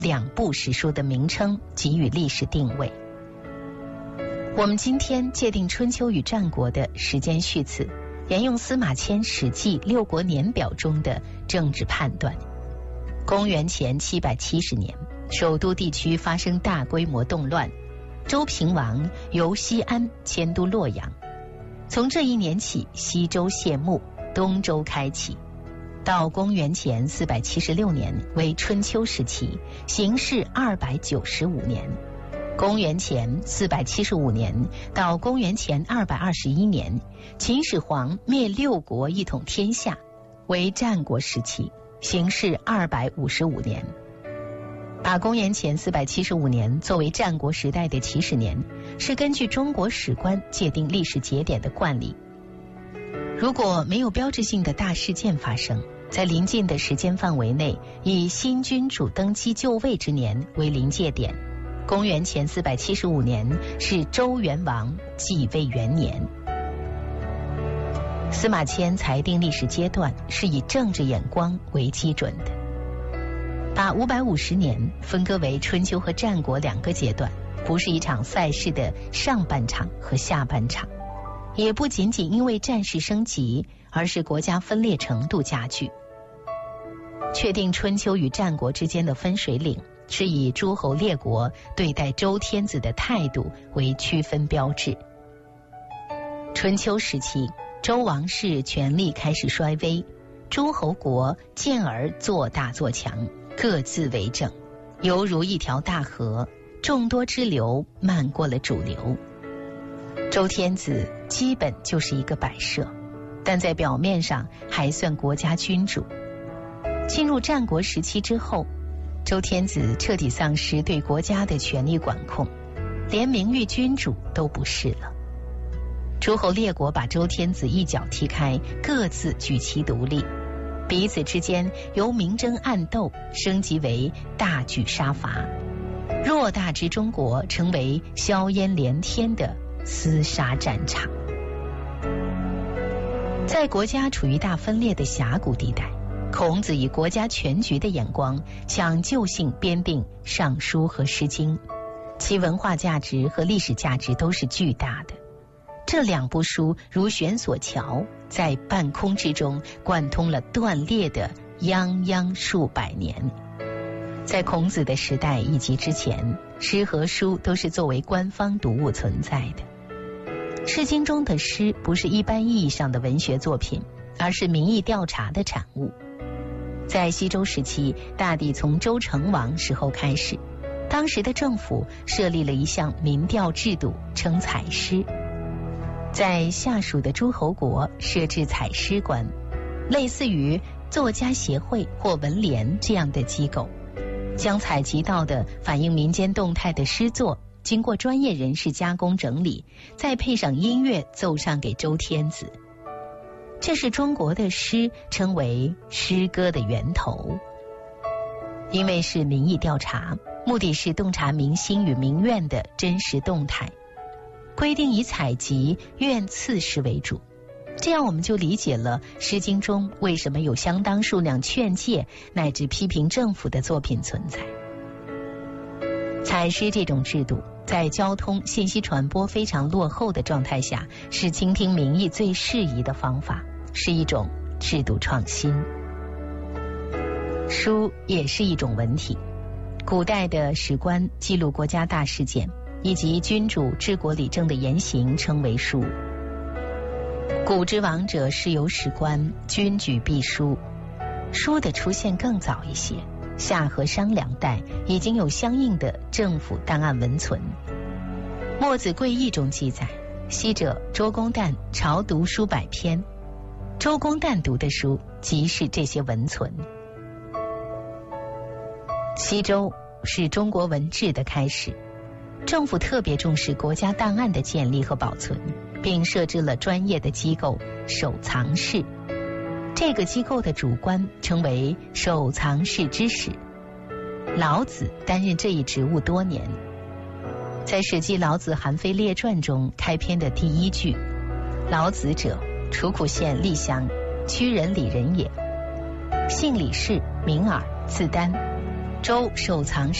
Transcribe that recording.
两部史书的名称给予历史定位。我们今天界定春秋与战国的时间序次，沿用司马迁《史记·六国年表》中的政治判断。公元前770年，首都地区发生大规模动乱，周平王由西安迁都洛阳。从这一年起，西周谢幕，东周开启。到公元前476年为春秋时期，形势295年。公元前475年到公元前221年，秦始皇灭六国一统天下，为战国时期，形势255年。把公元前475年作为战国时代的起始年，是根据中国史观界定历史节点的惯例。如果没有标志性的大事件发生，在临近的时间范围内，以新君主登基就位之年为临界点。公元前475年是周元王继位元年。司马迁裁定历史阶段是以政治眼光为基准的，把550年分割为春秋和战国两个阶段，不是一场赛事的上半场和下半场，也不仅仅因为战事升级，而是国家分裂程度加剧。确定春秋与战国之间的分水岭，是以诸侯列国对待周天子的态度为区分标志。春秋时期，周王室权力开始衰微，诸侯国渐而做大做强，各自为政，犹如一条大河，众多支流漫过了主流。周天子基本就是一个摆设，但在表面上还算国家君主。进入战国时期之后，周天子彻底丧失对国家的权力管控，连名誉君主都不是了。诸侯列国把周天子一脚踢开，各自举旗独立，彼此之间由明争暗斗升级为大举杀伐，偌大之中国成为硝烟连天的厮杀战场。在国家处于大分裂的峡谷地带，孔子以国家全局的眼光抢救性编定《尚书》和《诗经》，其文化价值和历史价值都是巨大的。这两部书如悬索桥，在半空之中贯通了断裂的泱泱数百年。在孔子的时代以及之前，诗和书都是作为官方读物存在的。《诗经》中的诗不是一般意义上的文学作品，而是民意调查的产物。在西周时期，大抵从周成王时候开始，当时的政府设立了一项民调制度，称采诗。在下属的诸侯国设置采诗官，类似于作家协会或文联这样的机构，将采集到的反映民间动态的诗作经过专业人士加工整理，再配上音乐奏上给周天子。这是中国的诗称为诗歌的源头。因为是民意调查，目的是洞察民心与民怨的真实动态，规定以采集怨刺诗为主。这样我们就理解了《诗经》中为什么有相当数量劝诫乃至批评政府的作品存在。采诗这种制度在交通信息传播非常落后的状态下，是倾听民意最适宜的方法，是一种制度创新。书也是一种文体，古代的史官记录国家大事件以及君主治国理政的言行称为书。古之王者是有史官，君举必书。书的出现更早一些，夏和商两代已经有相应的政府档案文存。墨子贵义中记载，昔者周公旦朝读书100篇，周公旦读的书即是这些文存。西周是中国文治的开始，政府特别重视国家档案的建立和保存，并设置了专业的机构守藏室。这个机构的主官称为守藏室之史，老子担任这一职务多年。在《史记·老子韩非列传》中开篇的第一句，老子者，楚苦县厉乡，曲人李人也，姓李氏，名耳，字丹， 周收藏